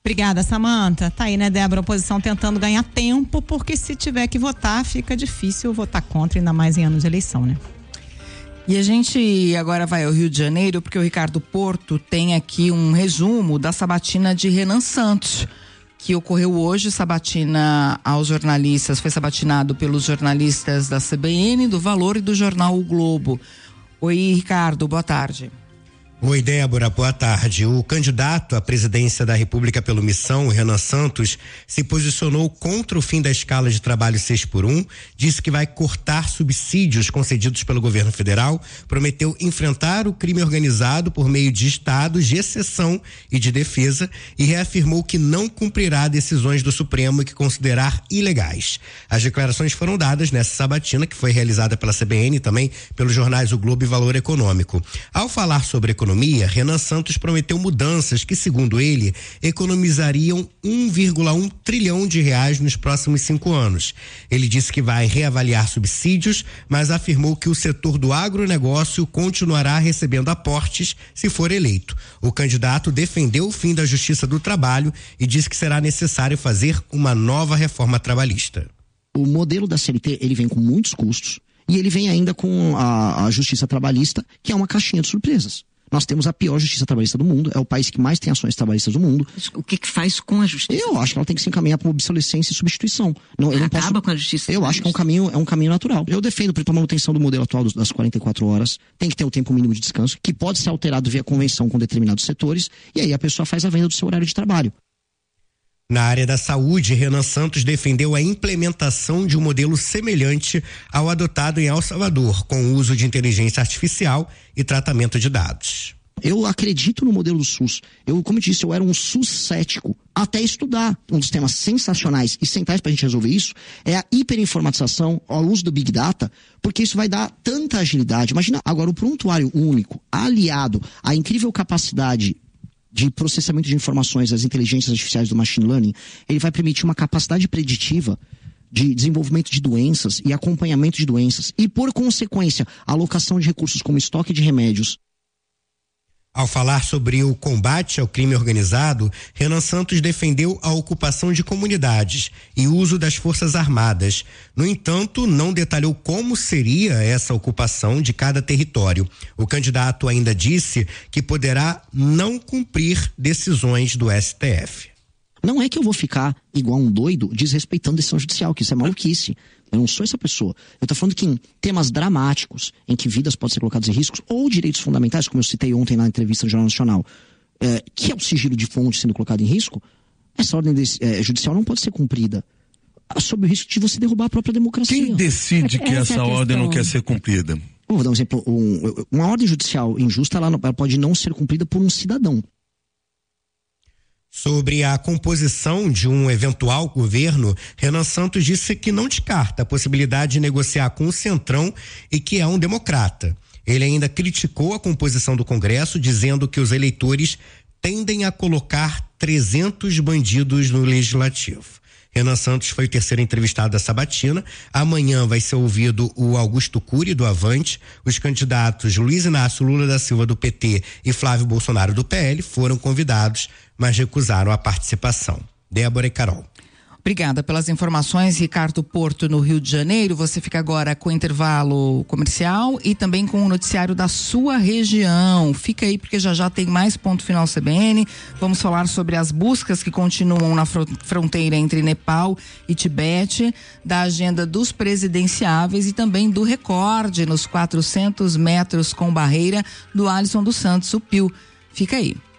Obrigada, Samanta. Tá aí, né, Débora? A oposição tentando ganhar tempo, porque se tiver que votar, fica difícil votar contra, ainda mais em anos de eleição, né? E a gente agora vai ao Rio de Janeiro, porque o Ricardo Porto tem aqui um resumo da sabatina de Renan Santos, que ocorreu hoje. Sabatina aos jornalistas, foi sabatinado pelos jornalistas da CBN, do Valor e do jornal O Globo. Oi, Ricardo, boa tarde. Oi, Débora, boa tarde. O candidato à presidência da República pelo Missão, Renan Santos, se posicionou contra o fim da escala de trabalho 6x1, disse que vai cortar subsídios concedidos pelo governo federal, prometeu enfrentar o crime organizado por meio de estados de exceção e de defesa e reafirmou que não cumprirá decisões do Supremo que considerar ilegais. As declarações foram dadas nessa sabatina, que foi realizada pela CBN e também pelos jornais O Globo e Valor Econômico. Ao falar sobre economia, Renan Santos prometeu mudanças que, segundo ele, economizariam 1,1 trilhão de reais nos próximos 5 anos. Ele disse que vai reavaliar subsídios, mas afirmou que o setor do agronegócio continuará recebendo aportes se for eleito. O candidato defendeu o fim da Justiça do Trabalho e disse que será necessário fazer uma nova reforma trabalhista. O modelo da CLT, ele vem com muitos custos e ele vem ainda com a Justiça Trabalhista, que é uma caixinha de surpresas. Nós temos a pior justiça trabalhista do mundo, é o país que mais tem ações trabalhistas do mundo. O que faz com a justiça? Eu acho que ela tem que se encaminhar para obsolescência e substituição. Acaba com a justiça. Eu acho que é um caminho natural. Eu defendo para a manutenção do modelo atual das 44 horas, tem que ter o tempo mínimo de descanso, que pode ser alterado via convenção com determinados setores, e aí a pessoa faz a venda do seu horário de trabalho. Na área da saúde, Renan Santos defendeu a implementação de um modelo semelhante ao adotado em El Salvador, com o uso de inteligência artificial e tratamento de dados. Eu acredito no modelo do SUS. Como eu disse, eu era um SUS cético até estudar. Um dos temas sensacionais e centrais para a gente resolver isso é a hiperinformatização, ao uso do Big Data, porque isso vai dar tanta agilidade. Imagina agora o prontuário único, aliado à incrível capacidade de processamento de informações das inteligências artificiais do machine learning, ele vai permitir uma capacidade preditiva de desenvolvimento de doenças e acompanhamento de doenças e, por consequência, alocação de recursos como estoque de remédios. Ao falar sobre o combate ao crime organizado, Renan Santos defendeu a ocupação de comunidades e o uso das Forças Armadas. No entanto, não detalhou como seria essa ocupação de cada território. O candidato ainda disse que poderá não cumprir decisões do STF. Não é que eu vou ficar igual um doido desrespeitando decisão judicial, que isso é maluquice. Eu não sou essa pessoa. Eu tô falando que em temas dramáticos, em que vidas podem ser colocadas em riscos, ou direitos fundamentais, como eu citei ontem na entrevista do Jornal Nacional, que é o sigilo de fonte sendo colocado em risco, essa ordem judicial não pode ser cumprida sob o risco de você derrubar a própria democracia. Quem decide que essa ordem não quer ser cumprida? Vou dar um exemplo. Uma ordem judicial injusta, ela pode não ser cumprida por um cidadão. Sobre a composição de um eventual governo, Renan Santos disse que não descarta a possibilidade de negociar com o Centrão e que é um democrata. Ele ainda criticou a composição do Congresso, dizendo que os eleitores tendem a colocar 300 bandidos no Legislativo. Renan Santos foi o terceiro entrevistado da sabatina. Amanhã vai ser ouvido o Augusto Cury, do Avante. Os candidatos Luiz Inácio Lula da Silva, do PT, e Flávio Bolsonaro, do PL, foram convidados, mas recusaram a participação. Débora e Carol. Obrigada pelas informações, Ricardo Porto, no Rio de Janeiro. Você fica agora com o intervalo comercial e também com o noticiário da sua região. Fica aí porque já tem mais Ponto Final CBN. Vamos falar sobre as buscas que continuam na fronteira entre Nepal e Tibete, da agenda dos presidenciáveis e também do recorde nos 400 metros com barreira do Alisson dos Santos, o Pio. Fica aí.